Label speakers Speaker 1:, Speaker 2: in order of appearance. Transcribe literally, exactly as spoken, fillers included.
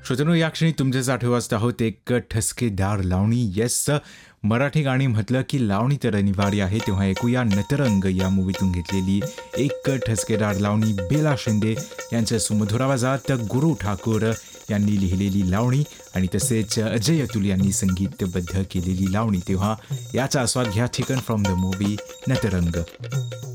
Speaker 1: श्रोत्यांनो, या क्षणी तुमच्यासाठी वाजत आहोत एक ठसकेदार लावणी. येस, मराठी गाणी म्हटलं की लावणी तर अनिवार्य आहे. तेव्हा ऐकूया नटरंग या मूवीतून घेतलेली एक ठसकेदार लावणी. बेला शिंदे यांच्या सुमधुर आवाजात गुरु ठाकूर यांनी लिहिलेली लावणी आणि तसेच अजय अतुल यांनी संगीतबद्ध केलेली लावणी. तेव्हा याचा आस्वाद घ्या. ठिकन फ्रॉम द मूवी नटरंग.